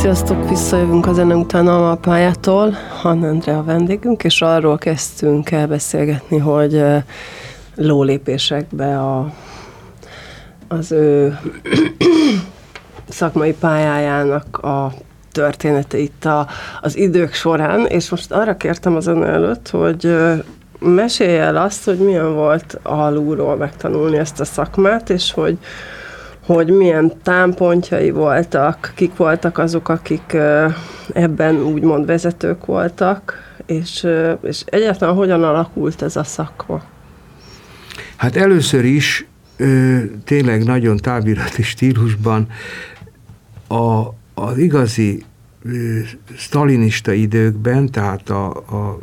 Sziasztok, visszajövünk a zene után a Almapályától. Hann Endre a vendégünk, és arról kezdtünk el beszélgetni, hogy lólépésekbe az ő szakmai pályájának a története itt az idők során, és most arra kértem az ön előtt, hogy mesélj el azt, hogy milyen volt alulról megtanulni ezt a szakmát, és hogy milyen támpontjai voltak, kik voltak azok, akik ebben úgymond vezetők voltak, és egyáltalán hogyan alakult ez a szakma? Hát először is tényleg nagyon távirati stílusban az igazi sztalinista időkben, tehát a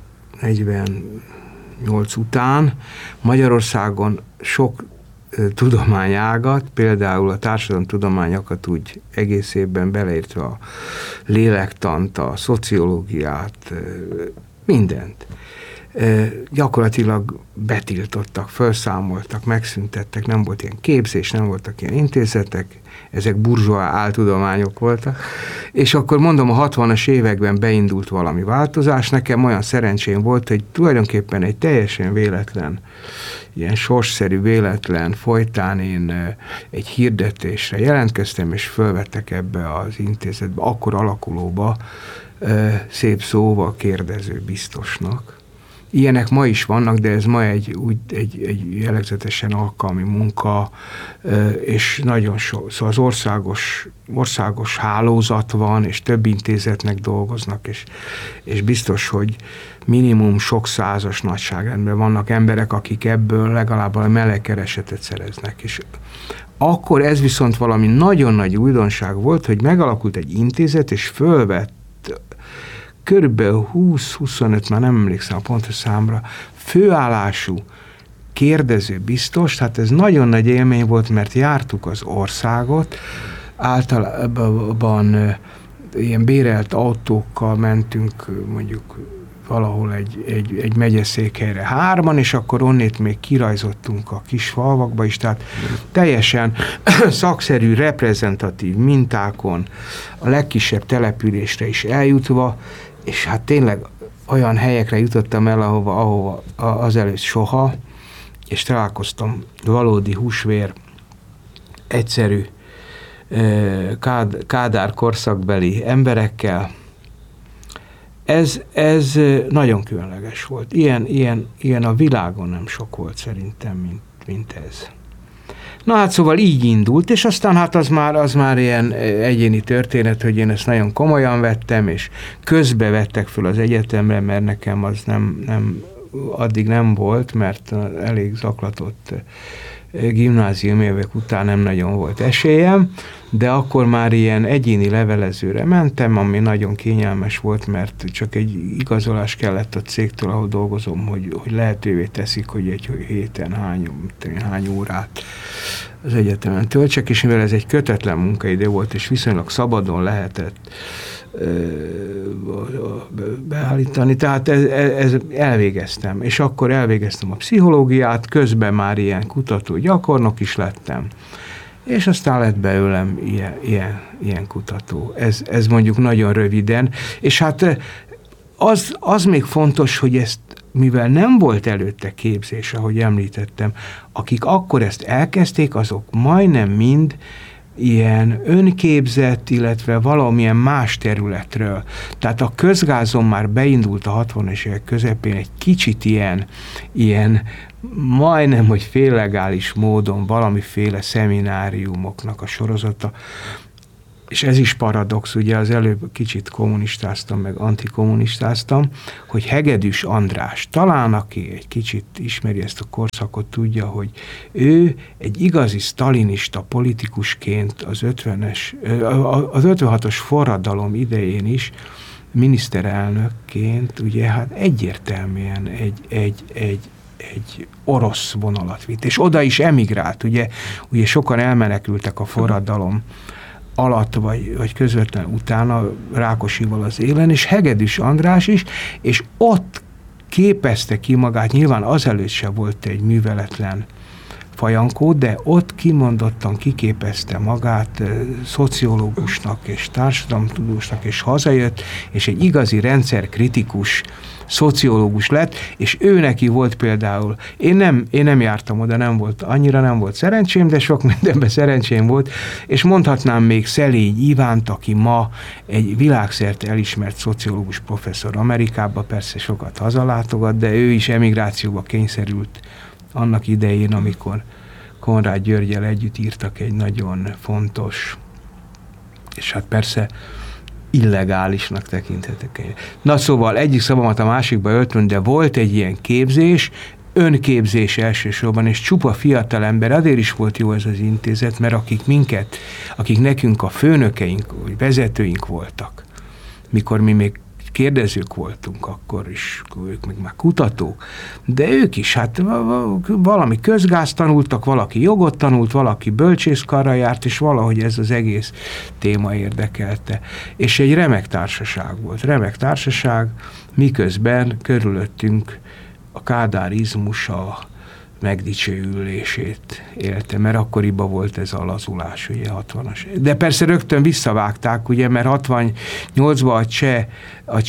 48 után Magyarországon sok tudományágat, például a társadalomtudományokat úgy egész évben beleértve a lélektant, a szociológiát, mindent. Gyakorlatilag betiltottak, felszámoltak, megszüntettek, nem volt ilyen képzés, nem voltak ilyen intézetek, ezek burzsóá áltudományok voltak, és akkor mondom, a 60-as években beindult valami változás, nekem olyan szerencsém volt, hogy tulajdonképpen egy teljesen véletlen, ilyen sorsszerű véletlen folytán én egy hirdetésre jelentkeztem, és fölvettek ebbe az intézetbe, akkor alakulóba szép szóval kérdező biztosnak. Ilyenek ma is vannak, de ez ma egy jellegzetesen alkalmi munka, és nagyon sok, szóval az országos hálózat van, és több intézetnek dolgoznak, és biztos, hogy minimum sok százas nagyságrendben vannak emberek, akik ebből legalább a meleg keresetet szereznek. És akkor ez viszont valami nagyon nagy újdonság volt, hogy megalakult egy intézet, és fölvett körülbelül 20-25, már nem emlékszem a pontos számra, főállású kérdező biztos, tehát ez nagyon nagy élmény volt, mert jártuk az országot, általában ilyen bérelt autókkal mentünk mondjuk valahol egy megyeszékhelyre 3-an, és akkor onnét még kirajzottunk a kis falvakba is, tehát teljesen szakszerű, reprezentatív mintákon, a legkisebb településre is eljutva, és hát tényleg olyan helyekre jutottam el, ahova azelőtt soha, és találkoztam valódi húsvér, egyszerű Kádár korszakbeli emberekkel. Ez nagyon különleges volt. Ilyen a világon nem sok volt szerintem, mint ez. Na hát szóval így indult, és aztán hát az már ilyen egyéni történet, hogy én ezt nagyon komolyan vettem, és közbe vettek föl az egyetemre, mert nekem az addig nem volt, mert elég zaklatott gimnáziumi évek után nem nagyon volt esélyem, de akkor már ilyen egyéni levelezőre mentem, ami nagyon kényelmes volt, mert csak egy igazolás kellett a cégtől, ahol dolgozom, hogy lehetővé teszik, hogy egy héten hány órát az egyetemen töltsek, és mivel ez egy kötetlen munkaidő volt, és viszonylag szabadon lehetett beállítani, tehát ez elvégeztem, és akkor elvégeztem a pszichológiát, közben már ilyen kutató gyakornok is lettem, és aztán lett belőlem ilyen kutató. Ez mondjuk nagyon röviden, és hát az még fontos, hogy ezt, mivel nem volt előtte képzés, ahogy említettem, akik akkor ezt elkezdték, azok majdnem mind ilyen önképzett, illetve valamilyen más területről. Tehát a közgázon már beindult a 60-es évek közepén egy kicsit ilyen majdnem, hogy féllegális módon valamiféle szemináriumoknak a sorozata. És ez is paradox, ugye az előbb kicsit kommunistáztam, meg antikommunistáztam, hogy Hegedűs András, talán aki egy kicsit ismeri ezt a korszakot, tudja, hogy ő egy igazi sztalinista politikusként az 56-os forradalom idején is miniszterelnökként, ugye hát egyértelműen egy orosz vonalat vitt, és oda is emigrált, ugye sokan elmenekültek a forradalom alatt, vagy közvetlen utána Rákosival az élen, és Hegedűs András is, és ott képezte ki magát, nyilván azelőtt se volt egy műveletlen Fajankó, de ott kimondottan kiképezte magát szociológusnak és társadalomtudósnak, és hazajött, és egy igazi rendszerkritikus szociológus lett, és ő neki volt például, én nem jártam oda, annyira nem volt szerencsém, de sok mindenben szerencsém volt, és mondhatnám még Szelény Ivánt, aki ma egy világszerte elismert szociológus professzor Amerikában, persze sokat hazalátogat, de ő is emigrációba kényszerült annak idején, amikor Konrád Györggyel együtt írtak egy nagyon fontos, és hát persze illegálisnak tekinthetek. Na szóval egyik szavamat a másikba öltöm, de volt egy ilyen képzés, önképzés elsősorban, és csupa fiatal ember, azért is volt jó ez az intézet, mert akik nekünk a főnökeink, vagy vezetőink voltak, mikor mi még kérdezők voltunk, akkor is, ők még már kutatók, de ők is, hát valami közgázt tanultak, valaki jogot tanult, valaki bölcsészkarra járt, és valahogy ez az egész téma érdekelte. És egy remek társaság, miközben körülöttünk a kádárizmus a megdicsőülését élte, mert akkoriban volt ez a lazulás, ugye 60-as. De persze rögtön visszavágták, ugye, mert 68-ban a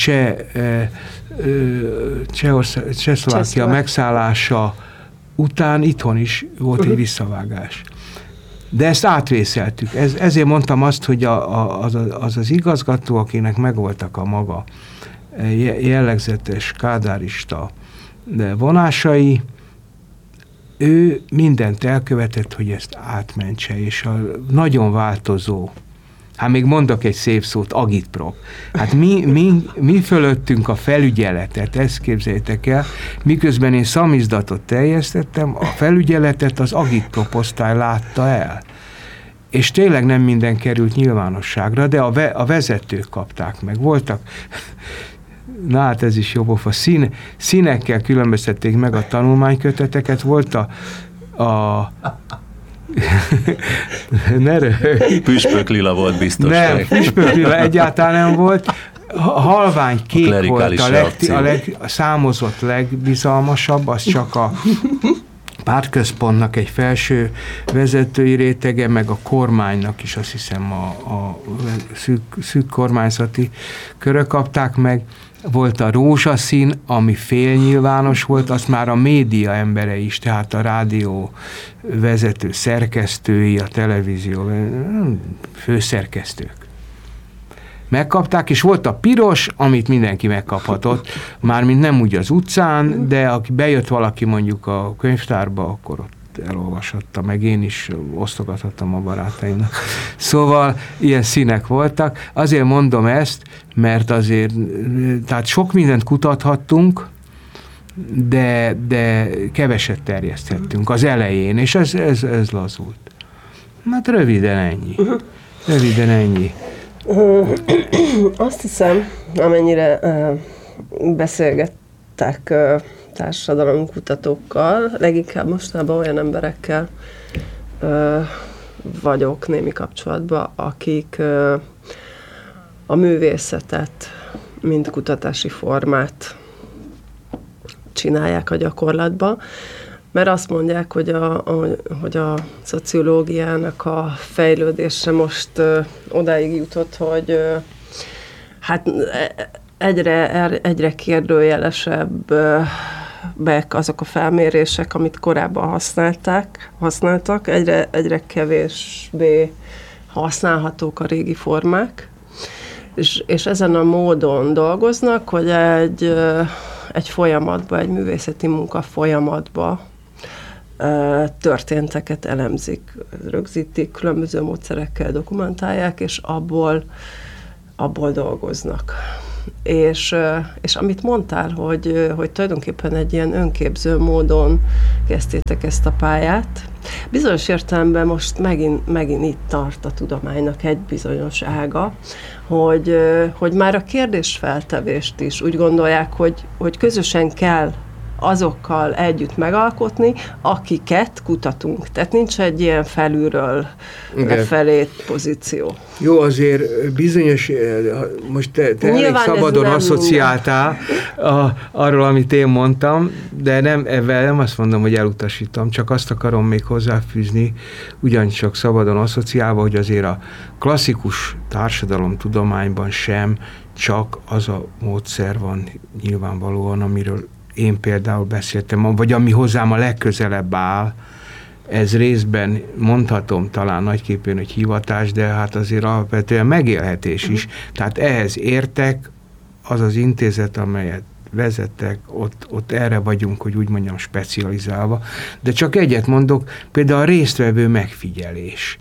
Csehszlovákia megszállása után itthon is volt egy visszavágás. De ezt átvészeltük. Ezért mondtam azt, hogy az igazgató, akinek megvoltak a maga jellegzetes kádárista vonásai, ő mindent elkövetett, hogy ezt átmentse, és a nagyon változó, hát még mondok egy szép szót, agitprop. Hát mi fölöttünk a felügyeletet, ezt képzeljétek el, miközben én szamizdatot teljesztettem, a felügyeletet az agitprop osztály látta el. És tényleg nem minden került nyilvánosságra, de a vezetők kapták meg. Voltak, na hát ez is jobb, színekkel különböztették meg a tanulmányköteteket, volt Püspök lila volt biztos. Nem, püspök lila egyáltalán nem volt. Halvány kék volt a számozott legbizalmasabb, az csak a pártközpontnak egy felső vezetői rétege, meg a kormánynak is, azt hiszem a szűk kormányzati körök kapták meg. Volt a rózsaszín, ami félnyilvános volt, azt már a média embere is, tehát a rádió vezető szerkesztői, a televízió főszerkesztők megkapták, és volt a piros, amit mindenki megkaphatott, mármint nem úgy az utcán, de aki bejött valaki mondjuk a könyvtárba, akkor ott elolvashatta, meg én is osztogathattam a barátaimnak. Szóval ilyen színek voltak. Azért mondom ezt, mert azért, tehát sok mindent kutathattunk, de keveset terjeszthettünk az elején, és ez lazult. Hát röviden ennyi. Azt hiszem, amennyire beszélgettek társadalomkutatókkal, leginkább mostanában olyan emberekkel vagyok némi kapcsolatban, akik a művészetet, mint kutatási formát csinálják a gyakorlatba, mert azt mondják, hogy a szociológiának a fejlődése most odáig jutott, hogy hát egyre kérdőjelesebbek azok a felmérések, amit korábban használtak, egyre kevésbé használhatók a régi formák, és ezen a módon dolgoznak, hogy egy folyamatba, egy művészeti munka folyamatba történteket elemzik, rögzítik, különböző módszerekkel dokumentálják, és abból dolgoznak. És amit mondtál, hogy tulajdonképpen egy ilyen önképző módon kezdtétek ezt a pályát, bizonyos értelemben most megint itt tart a tudománynak egy bizonyos ága, hogy már a kérdésfeltevést is úgy gondolják, hogy közösen kell azokkal együtt megalkotni, akiket kutatunk. Tehát nincs egy ilyen felülről lefelé pozíció. Jó, azért bizonyos, most te elég szabadon asszociáltál arról, amit én mondtam, de ebben nem azt mondom, hogy elutasítom, csak azt akarom még hozzáfűzni, ugyancsak szabadon asszociálva, hogy azért a klasszikus társadalomtudományban sem csak az a módszer van nyilvánvalóan, amiről én például beszéltem, vagy ami hozzám a legközelebb áll, ez részben mondhatom talán nagyképűen, hogy hivatás, de hát azért alapvetően megélhetés is. Tehát ehhez értek, az az intézet, amelyet vezettek, ott erre vagyunk, hogy úgy mondjam, specializálva. De csak egyet mondok, például a résztvevő megfigyelés.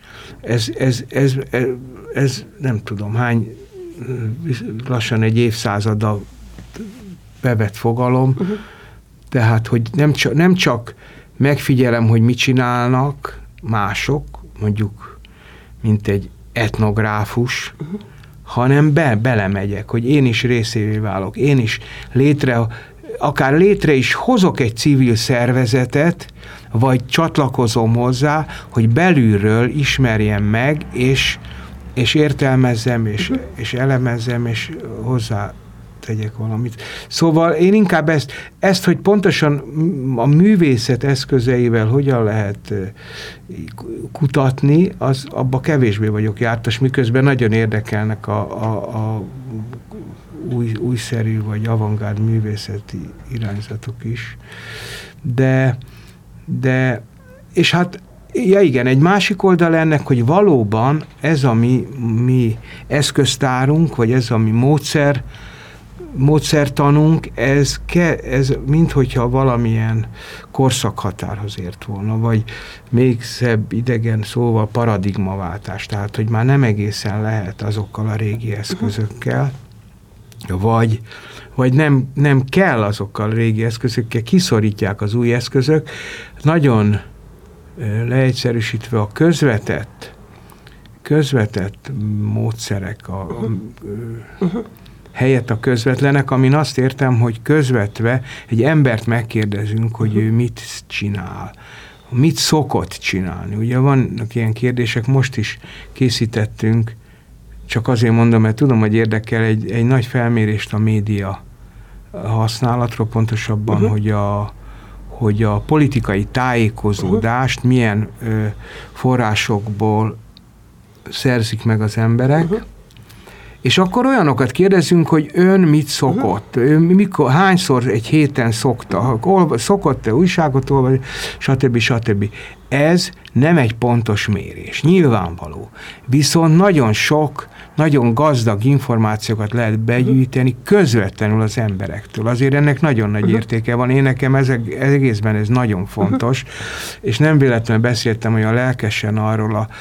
Ez nem tudom hány, lassan egy évszázada bevett fogalom, tehát, hogy nem csak megfigyelem, hogy mit csinálnak mások, mondjuk, mint egy etnográfus, hanem belemegyek, hogy én is részévé válok, én is akár létre is hozok egy civil szervezetet, vagy csatlakozom hozzá, hogy belülről ismerjem meg, és értelmezzem, és elemezzem, és hozzá tegyek valamit. Szóval én inkább ezt, hogy pontosan a művészet eszközeivel hogyan lehet kutatni, abba kevésbé vagyok jártas, miközben nagyon érdekelnek a újszerű vagy avantgárd művészeti irányzatok is. De és hát ja igen, egy másik oldal ennek, hogy valóban ez a mi eszköztárunk, vagy ez a mi módszertanunk, ez minthogyha valamilyen korszakhatárhoz ért volna, vagy még szebb idegen szóval paradigmaváltás, tehát hogy már nem egészen lehet azokkal a régi eszközökkel, vagy nem kell azokkal a régi eszközökkel, kiszorítják az új eszközök. Nagyon leegyszerűsítve a közvetett módszerek helyett a közvetlenek, amin azt értem, hogy közvetve egy embert megkérdezünk, hogy ő mit csinál, mit szokott csinálni. Ugye vannak ilyen kérdések, most is készítettünk, csak azért mondom, mert tudom, hogy érdekel egy nagy felmérést a média használatról, pontosabban, hogy a politikai tájékozódást milyen forrásokból szerzik meg az emberek, és akkor olyanokat kérdezünk, hogy ön mit szokott, hányszor egy héten szokott-e újságot olvasni, stb. Ez nem egy pontos mérés, nyilvánvaló. Viszont nagyon gazdag információkat lehet begyűjteni közvetlenül az emberektől. Azért ennek nagyon nagy értéke van. Én nekem egészben ez nagyon fontos, és nem véletlenül beszéltem olyan lelkesen arról a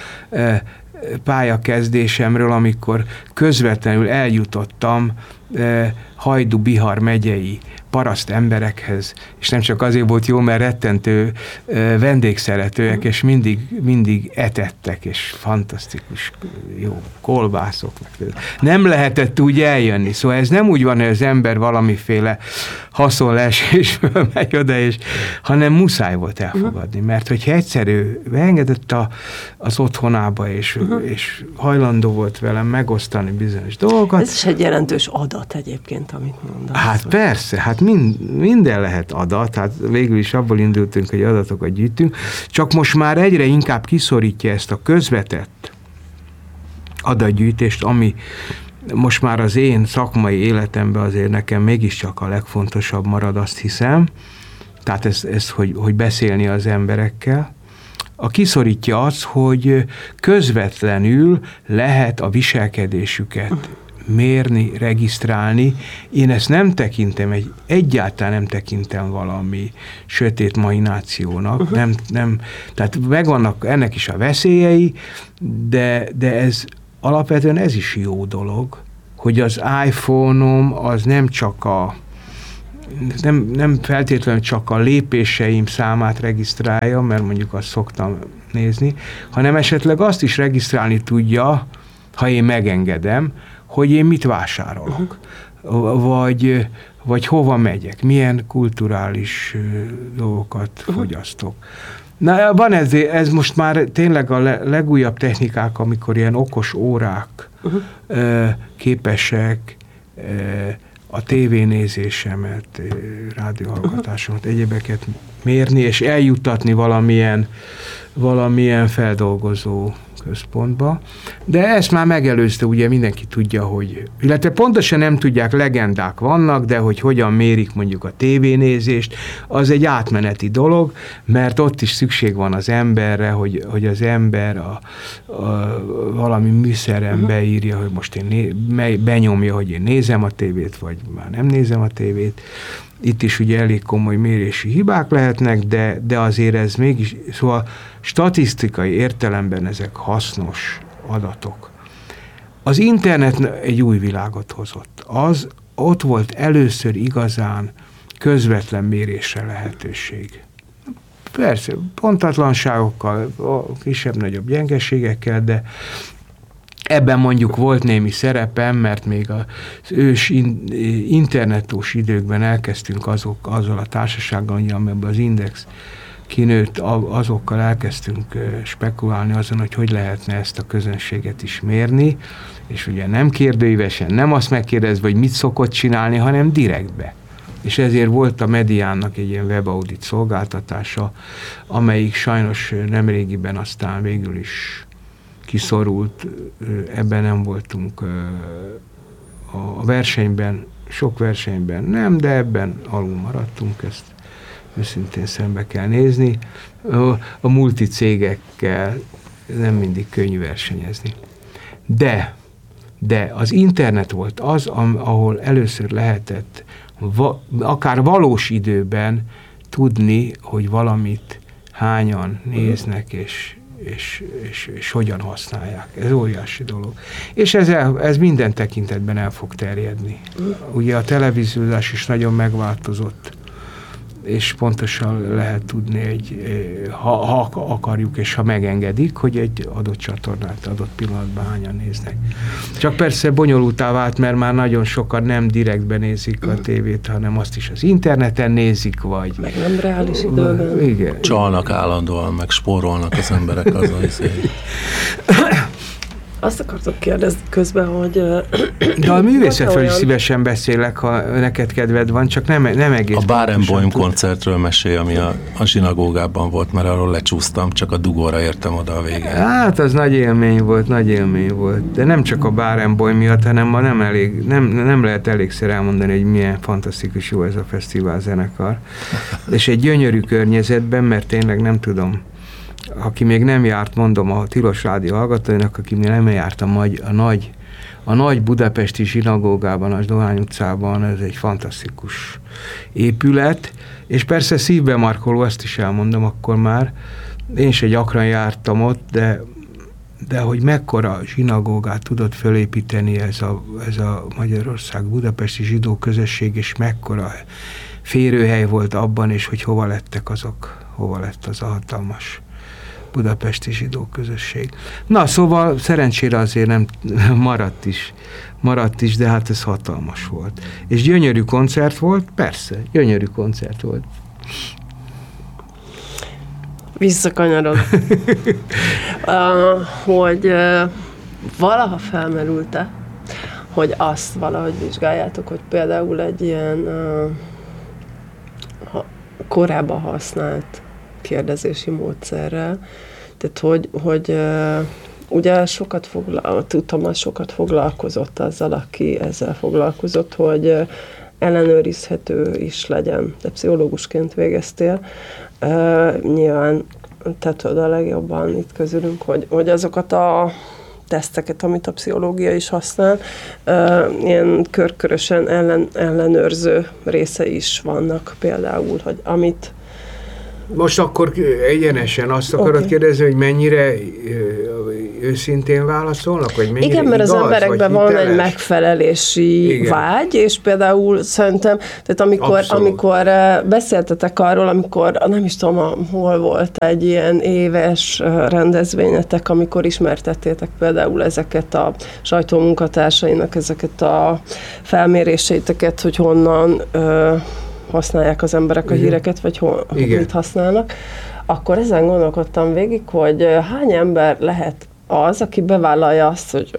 pályakezdésemről, amikor közvetlenül eljutottam Hajdú-Bihar megyei paraszt emberekhez, és nem csak azért volt jó, mert rettentő vendégszeretőek, és mindig etettek, és fantasztikus jó kolbászok. Nem lehetett úgy eljönni, szóval ez nem úgy van, hogy az ember valamiféle haszonleesésből megy oda, hanem muszáj volt elfogadni, mert hogyha egyszerű beengedett az otthonába, és hajlandó volt velem megosztani bizonyos dolgokat. Ez is egy jelentős adat egyébként, amit mondasz. Hát persze, hát minden lehet adat, hát végül is abból indultunk, hogy adatokat gyűjtünk, csak most már egyre inkább kiszorítja ezt a közvetett adatgyűjtést, ami most már az én szakmai életemben azért nekem mégiscsak a legfontosabb marad, azt hiszem, tehát ez hogy beszélni az emberekkel. A kiszorítja az, hogy közvetlenül lehet a viselkedésüket mérni, regisztrálni. Én ezt nem tekintem, egyáltalán nem tekintem valami sötét mahinációnak. Tehát megvannak ennek is a veszélyei, de ez alapvetően ez is jó dolog, hogy az iPhone-om az nem feltétlenül csak a lépéseim számát regisztrálja, mert mondjuk azt szoktam nézni, hanem esetleg azt is regisztrálni tudja, ha én megengedem, hogy én mit vásárolok. vagy hova megyek, milyen kulturális dolgokat fogyasztok. Na, van ez most már tényleg a legújabb technikák, amikor ilyen okos órák képesek a tévénézésemet, rádióhallgatásomat, egyébeket mérni, és eljuttatni valamilyen feldolgozó központba. De ezt már megelőzte, ugye mindenki tudja, hogy, illetve pontosan nem tudják, legendák vannak, de hogy hogyan mérik mondjuk a tévénézést, az egy átmeneti dolog, mert ott is szükség van az emberre, hogy az ember valami műszeren beírja, hogy most benyomja, hogy én nézem a tévét, vagy már nem nézem a tévét. Itt is ugye elég komoly mérési hibák lehetnek, de azért ez mégis, szóval statisztikai értelemben ezek hasznos adatok. Az internet egy új világot hozott. Ott volt először igazán közvetlen mérésre lehetőség. Persze, pontatlanságokkal, kisebb-nagyobb gyengeségekkel, de ebben mondjuk volt némi szerepem, mert még az ős internetós időkben elkezdtünk azzal a társasággal, amiben az Index kinőtt, azokkal elkezdtünk spekulálni azon, hogy lehetne ezt a közönséget is mérni, és ugye nem kérdőívesen, nem azt megkérdezve, hogy mit szokott csinálni, hanem direktbe. És ezért volt a Mediánnak egy ilyen webaudit szolgáltatása, amelyik sajnos nemrégiben aztán végül is kiszorult, ebben nem voltunk a versenyben, sok versenyben nem, de ebben alul maradtunk, ezt őszintén szembe kell nézni. A multicégekkel nem mindig könnyű versenyezni. De az internet volt az, ahol először lehetett akár valós időben tudni, hogy valamit hányan néznek, és hogyan használják. Ez óriási dolog. És ez minden tekintetben el fog terjedni. Ugye a televíziózás is nagyon megváltozott, és pontosan lehet tudni, ha akarjuk, és ha megengedik, hogy egy adott csatornát adott pillanatban hányan néznek. Csak persze bonyolultá vált, mert már nagyon sokan nem direktben nézik a tévét, hanem azt is az interneten nézik, vagy... Meg nem reális időben. Igen. Csalnak állandóan, meg spórolnak az emberek azzal is. Azt akartok kérdezni közben, hogy... De a művészetről is szívesen beszélek, ha neked kedved van, csak nem egész. A Barenboim koncertről mesélj, ami a zsinagógában volt, mert arról lecsúsztam, csak a dugóra értem oda a végén. Hát az nagy élmény volt. De nem csak a Barenboim miatt, hanem ma nem lehet elégszer elmondani, hogy milyen fantasztikus jó ez a fesztivál zenekar. És egy gyönyörű környezetben, mert tényleg nem tudom, aki még nem járt, mondom a Tilos Rádió hallgatóinak, aki még nem járt a nagy budapesti zsinagógában, a Dohány utcában, ez egy fantasztikus épület, és persze szívbe markoló, azt is elmondom akkor már, én se gyakran jártam ott, de hogy mekkora zsinagógát tudott fölépíteni ez a Magyarország budapesti zsidó közösség, és mekkora férőhely volt abban, és hogy hova lett az a hatalmas budapesti zsidó közösség. Na, szóval szerencsére azért nem maradt is, de hát ez hatalmas volt. És gyönyörű koncert volt, persze, gyönyörű koncert volt. Visszakanyarod. Hogy valaha felmerült-e, hogy azt valahogy vizsgáljátok, hogy például egy ilyen korábban használt kérdezési módszerrel, tehát hogy ugye Tamás sokat foglalkozott azzal, aki ezzel foglalkozott, hogy ellenőrizhető is legyen. De pszichológusként végeztél. Nyilván te tudod a legjobban itt közülünk, hogy azokat a teszteket, amit a pszichológia is használ, ilyen körkörösen ellenőrző része is vannak például, hogy amit... Most akkor egyenesen azt akarod kérdezni, hogy mennyire őszintén válaszolnak, vagy mennyire igen, mert igaz, az emberekben van egy megfelelési igen. vágy, és például szerintem, tehát amikor beszéltetek arról, amikor, nem is tudom, hol volt egy ilyen éves rendezvényetek, amikor ismertettétek például ezeket a sajtómunkatársainak, ezeket a felméréseiteket, hogy honnan használják az emberek a híreket, vagy mit használnak, akkor ezen gondolkodtam végig, hogy hány ember lehet az, aki bevállalja azt, hogy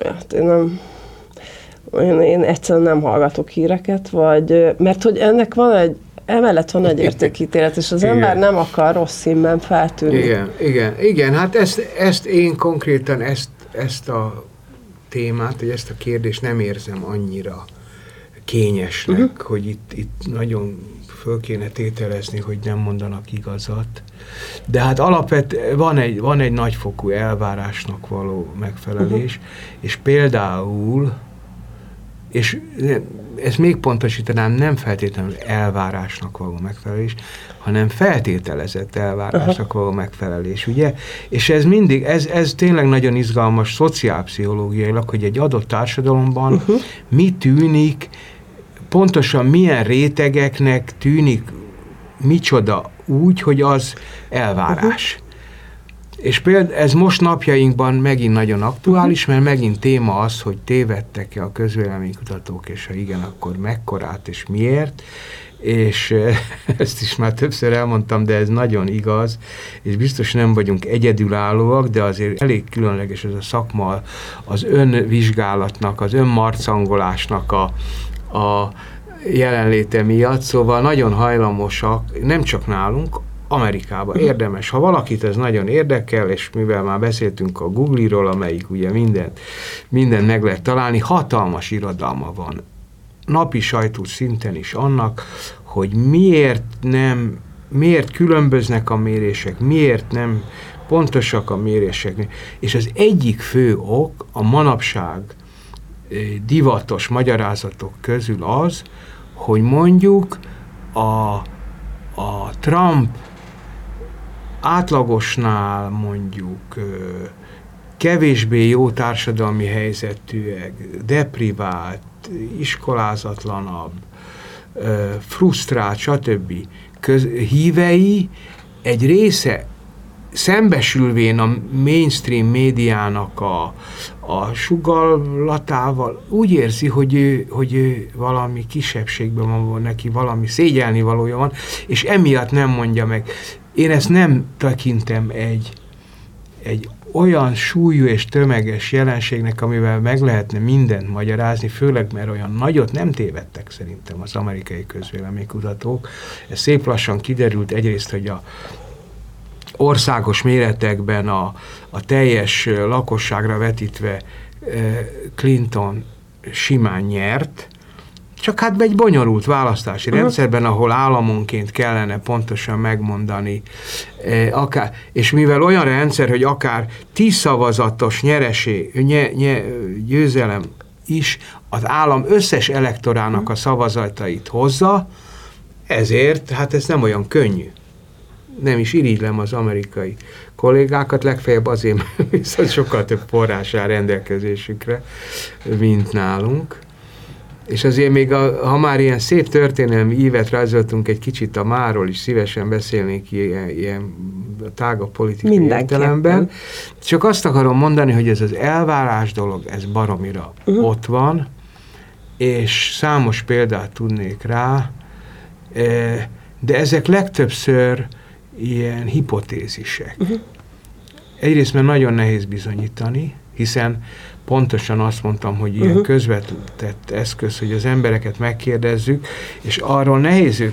én egyszerűen nem hallgatok híreket, vagy, mert hogy ennek emellett van egy értékítélet, és az ember nem akar rossz színben feltűnni. Igen, hát ezt én konkrétan ezt a témát, vagy ezt a kérdést nem érzem annyira kényesnek, hogy itt nagyon föl kéne tételezni, hogy nem mondanak igazat. De hát alapvetően van egy nagyfokú elvárásnak való megfelelés, és például, és ezt még pontosítanám, nem feltétlenül elvárásnak való megfelelés, hanem feltételezett elvárásnak való megfelelés, ugye? És ez mindig, ez tényleg nagyon izgalmas szociálpszichológiailag, hogy egy adott társadalomban mi tűnik, pontosan milyen rétegeknek tűnik micsoda úgy, hogy az elvárás. És például ez most napjainkban megint nagyon aktuális, mert megint téma az, hogy tévedtek-e a közvéleménykutatók, és ha igen, akkor mekkorát és miért. És ezt is már többször elmondtam, de ez nagyon igaz, és biztos nem vagyunk egyedülállóak, de azért elég különleges ez a szakma, az önvizsgálatnak, az önmarcangolásnak a jelenléte miatt, szóval nagyon hajlamosak, nem csak nálunk, Amerikában érdemes. Ha valakit ez nagyon érdekel, és mivel már beszéltünk a Google-ról, amelyik ugye mindent meg lehet találni, hatalmas irodalma van. Napi sajtó szinten is annak, hogy miért különböznek a mérések, miért nem pontosak a mérések. És az egyik fő ok a manapság divatos magyarázatok közül az, hogy mondjuk a Trump átlagosnál mondjuk kevésbé jó társadalmi helyzetűek, deprivált, iskolázatlanabb, frusztrált, stb. Hívei egy része szembesülvén a mainstream médiának a sugalllatával úgy érzi, hogy ő valami kisebbségben van, neki valami szégyelni valója van, és emiatt nem mondja meg. Én ezt nem tekintem egy olyan súlyú és tömeges jelenségnek, amivel meg lehetne mindent magyarázni, főleg mert olyan nagyot nem tévedtek szerintem az amerikai közvéleménykutatók. Ez szép lassan kiderült egyrészt, hogy a országos méretekben a teljes lakosságra vetítve Clinton simán nyert, csak hát egy bonyolult választási rendszerben, ahol államonként kellene pontosan megmondani, és mivel olyan rendszer, hogy akár 10 szavazatos győzelem is az állam összes elektorának a szavazatait hozza, ezért hát ez nem olyan könnyű. Nem is irigylem az amerikai kollégákat, legfeljebb azért, mert viszont sokkal több forrás áll rendelkezésükre, mint nálunk. És azért még, ha már ilyen szép történelmi ívet rajzoltunk egy kicsit a máról is, szívesen beszélnék ilyen tágabb politikai értelemben. Csak azt akarom mondani, hogy ez az elvárás dolog, ez baromira ott van, és számos példát tudnék rá, de ezek legtöbbször ilyen hipotézisek. Egyrészt, mert nagyon nehéz bizonyítani, hiszen pontosan azt mondtam, hogy ilyen közvetett eszköz, hogy az embereket megkérdezzük, és arról nehéz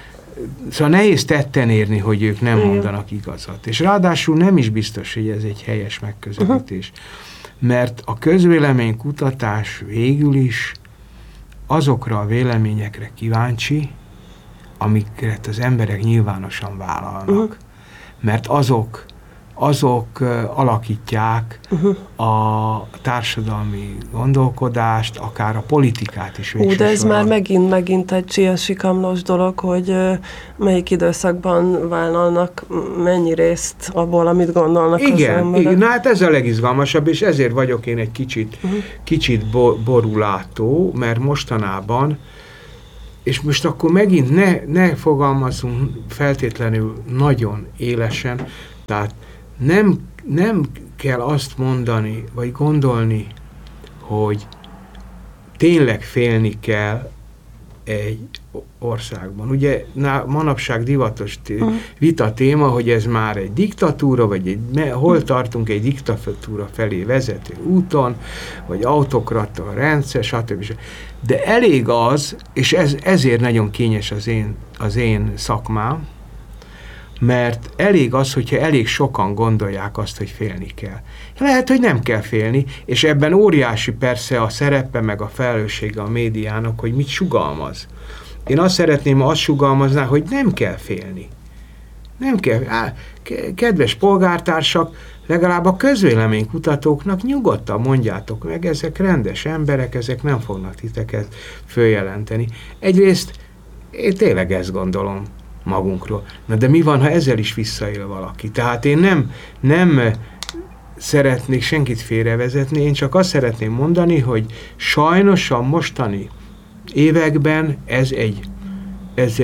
tetten érni, hogy ők nem mondanak igazat. És ráadásul nem is biztos, hogy ez egy helyes megközelítés. Mert a közvéleménykutatás végül is azokra a véleményekre kíváncsi, amiket az emberek nyilvánosan vállalnak. Mert azok azok alakítják a társadalmi gondolkodást, akár a politikát is. De ez már megint egy csiasikamlós dolog, hogy melyik időszakban vállalnak mennyi részt abból, amit gondolnak az emberek. Igen, hát ez a legizgalmasabb, és ezért vagyok én egy kicsit borulátó, mert mostanában, és most akkor megint ne fogalmazunk feltétlenül nagyon élesen, tehát nem kell azt mondani, vagy gondolni, hogy tényleg félni kell egy országban. Ugye manapság divatos vita téma, hogy ez már egy diktatúra, vagy hol tartunk egy diktatúra felé vezető úton, vagy autokrata rendszer, stb. De elég az, és ezért nagyon kényes az én szakmám, mert elég az, hogyha elég sokan gondolják azt, hogy félni kell. Lehet, hogy nem kell félni, és ebben óriási persze a szerepe, meg a felelőssége a médiának, hogy mit sugalmaz. Én azt szeretném, azt sugalmazná, hogy nem kell félni. Nem kell. Kedves polgártársak, legalább a közvéleménykutatóknak nyugodtan mondjátok meg, ezek rendes emberek, ezek nem fognak titeket följelenteni. Egyrészt én tényleg ezt gondolom magunkról. Na de mi van, ha ezzel is visszaél valaki? Tehát én nem szeretnék senkit félrevezetni, én csak azt szeretném mondani, hogy sajnos a mostani években ez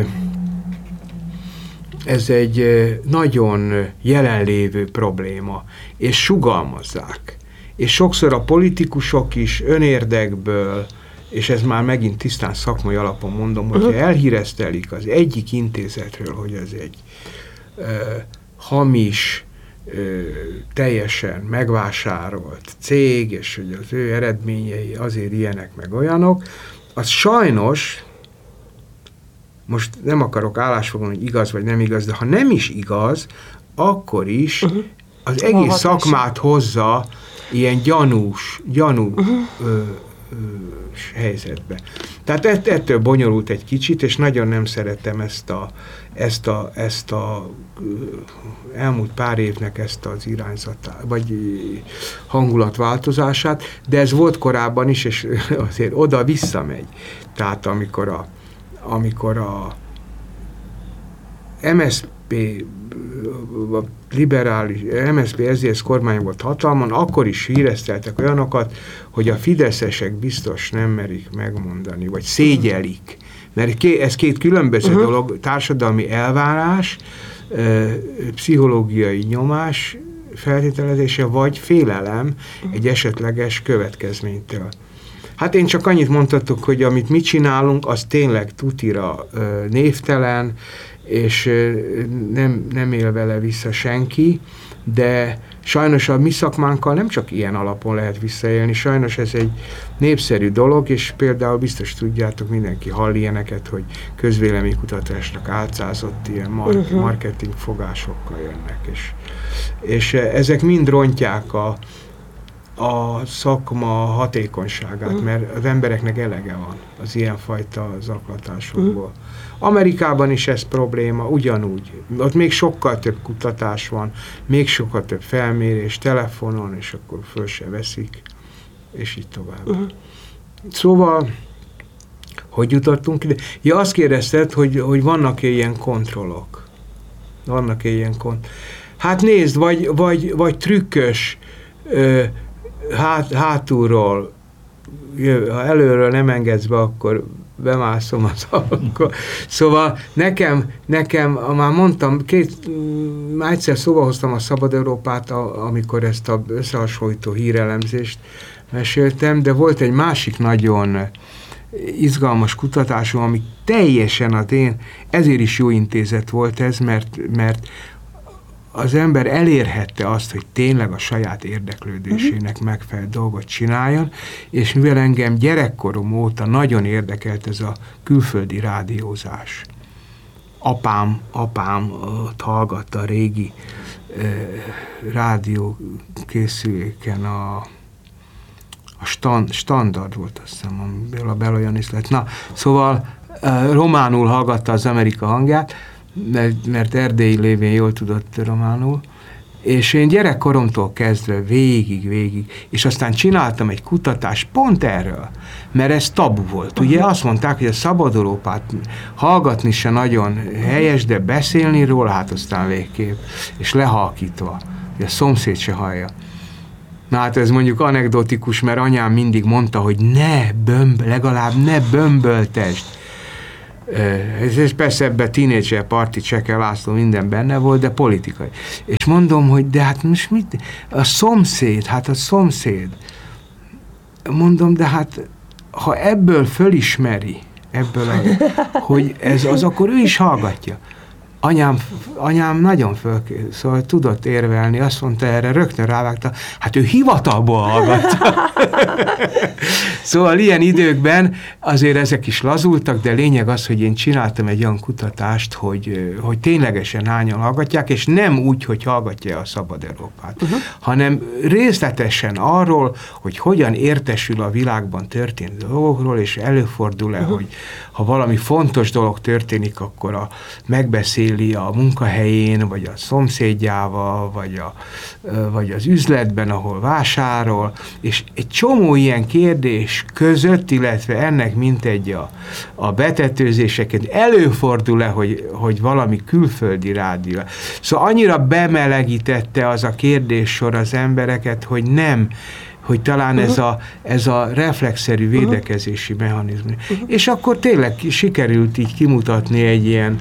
egy nagyon jelenlévő probléma, és sugalmazzák. És sokszor a politikusok is önérdekből, és ez már megint tisztán szakmai alapon mondom, hogyha elhíreztelik az egyik intézetről, hogy ez egy hamis, teljesen megvásárolt cég, és hogy az ő eredményei azért ilyenek meg olyanok, az sajnos, most nem akarok állásfoglalni, hogy igaz vagy nem igaz, de ha nem is igaz, akkor is az egész szakmát hozza ilyen gyanús helyzetbe. Tehát ettől bonyolult egy kicsit, és nagyon nem szeretem ezt a elmúlt pár évnek ezt az irányzatát, vagy hangulatváltozását, de ez volt korábban is, és azért oda visszamegy. Tehát amikor a MSZP liberális, MSZP SZDSZ kormány volt hatalmon, akkor is híreszteltek olyanokat, hogy a fideszesek biztos nem merik megmondani, vagy szégyelik. Mert ez két különböző dolog, társadalmi elvárás, pszichológiai nyomás feltételezése, vagy félelem egy esetleges következménytől. Hát én csak annyit mondhatok, hogy amit mi csinálunk, az tényleg tutira névtelen, és nem él vele vissza senki, de sajnos a mi szakmánkkal nem csak ilyen alapon lehet visszaélni, sajnos ez egy népszerű dolog, és például biztos tudjátok, mindenki hall ilyeneket, hogy közvéleménykutatásnak álcázott ilyen marketing fogásokkal jönnek, és ezek mind rontják a szakma hatékonyságát, mert az embereknek elege van az ilyenfajta zaklatásokból. Amerikában is ez probléma, ugyanúgy. Ott még sokkal több kutatás van, még sokkal több felmérés telefonon, és akkor föl se veszik, és így tovább. Szóval, hogy jutottunk ide? Ja, azt kérdezted, hogy vannak-e ilyen kontrollok? Vannak-e ilyen kontrollok? Hát nézd, vagy trükkös, hátulról, ha előről nem engedsz be, akkor bemászom az alakba. Szóval nekem, már mondtam, már egyszer szóba hoztam a Szabad Európát, amikor ezt az összehasonlító hírelemzést meséltem, de volt egy másik nagyon izgalmas kutatásom, ami teljesen ezért is jó intézet volt ez, mert az ember elérhette azt, hogy tényleg a saját érdeklődésének megfelelő dolgot csináljon, és mivel engem gyerekkorom óta nagyon érdekelt ez a külföldi rádiózás. Apám ott hallgatta a régi rádiókészüléken a standard volt, azt hiszem, amiből a Beloyanis lett. Na, szóval románul hallgatta az Amerika hangját, mert erdélyi lévén jól tudott románul, És én gyerekkoromtól kezdve végig, és aztán csináltam egy kutatást pont erről, mert ez tabu volt. Ugye azt mondták, hogy a Szabad Európát hallgatni se nagyon helyes, de beszélni róla, hát aztán végképp, és lehalkítva, hogy a szomszéd se hallja. Na hát ez mondjuk anekdotikus, mert anyám mindig mondta, hogy legalább ne bömböltesd. Ez persze ebben tínédzser parti, Cseke László, minden benne volt, de politikai. És mondom, hogy de hát most mit? A szomszéd. Mondom, de hát ha ebből fölismeri, hogy ez az, akkor ő is hallgatja. Anyám nagyon szóval tudott érvelni, azt mondta erre, rögtön rávágta, hát ő hivatalból hallgatta. Szóval ilyen időkben azért ezek is lazultak, de lényeg az, hogy én csináltam egy olyan kutatást, hogy ténylegesen hányan hallgatják, és nem úgy, hogy hallgatja a Szabad Európát, hanem részletesen arról, hogy hogyan értesül a világban történő dolgokról, és előfordul-e, hogy ha valami fontos dolog történik, akkor megbeszéli a munkahelyén, vagy a szomszédjával, vagy az üzletben, ahol vásárol, és egy csomó ilyen kérdés között, illetve ennek mintegy a betetőzéseket előfordul-e, hogy valami külföldi rádió. Szóval annyira bemelegítette az a kérdéssor az embereket, hogy talán ez a reflexzerű védekezési mechanizmus. És akkor tényleg sikerült így kimutatni egy ilyen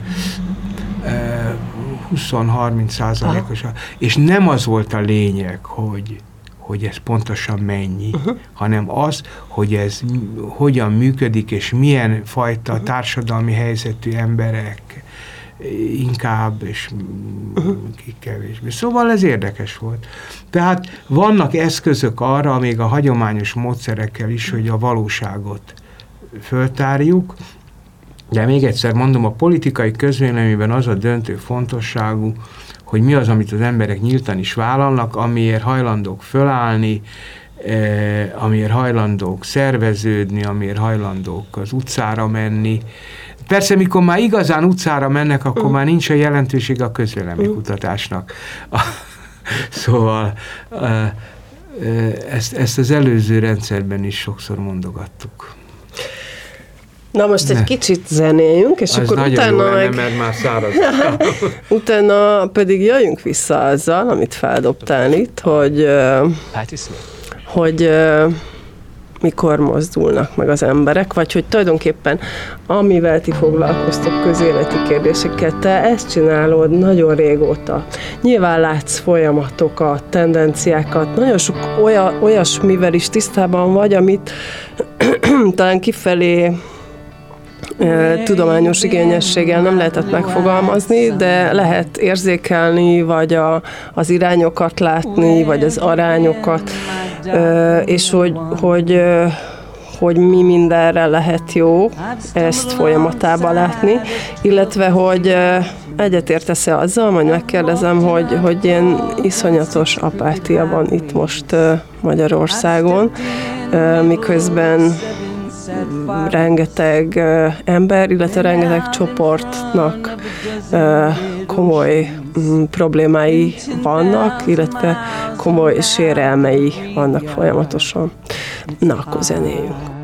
20-30%-os, és nem az volt a lényeg, hogy ez pontosan mennyi, hanem az, hogy ez hogyan működik, és milyen fajta társadalmi helyzetű emberek inkább, és kevésbé. Szóval ez érdekes volt. Tehát vannak eszközök arra, még a hagyományos módszerekkel is, hogy a valóságot föltárjuk, de még egyszer mondom, a politikai közvéleményben az a döntő fontosságú, hogy mi az, amit az emberek nyíltan is vállalnak, amiért hajlandók fölállni, amiért hajlandók szerveződni, amiért hajlandók az utcára menni. Persze, mikor már igazán utcára mennek, akkor már nincs a jelentőség a közvéleménykutatásnak. Szóval ezt az előző rendszerben is sokszor mondogattuk. Na most egy kicsit zenéljünk, és az akkor utána jó lenne, mert már száraz. utána pedig jöjjünk vissza azzal, amit feldobtál itt, hogy mikor mozdulnak meg az emberek, vagy hogy tulajdonképpen amivel ti foglalkoztok, közéleti kérdésekkel, te ezt csinálod nagyon régóta. Nyilván látsz folyamatokat, tendenciákat, nagyon sok olyasmivel is tisztában vagy, amit talán kifelé tudományos igényességgel nem lehetett megfogalmazni, de lehet érzékelni, vagy az irányokat látni, vagy az arányokat, és hogy mi mindenre lehet jó ezt folyamatában látni, illetve, hogy egyetértesz-e azzal, majd megkérdezem, hogy ilyen iszonyatos apátia van itt most Magyarországon, miközben rengeteg ember, illetve rengeteg csoportnak komoly problémái vannak, illetve komoly sérelmei vannak folyamatosan. Na, akkor zenéljünk.